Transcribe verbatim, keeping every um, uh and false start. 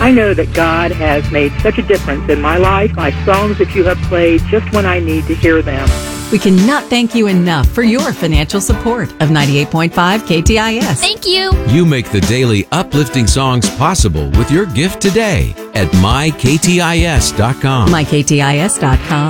I know that God has made such a difference in my life, my songs that you have played just when I need to hear them. We cannot thank you enough for your financial support of ninety-eight point five K T I S. Thank you. You make the daily uplifting songs possible with your gift today at my k t i s dot com. my k t i s dot com.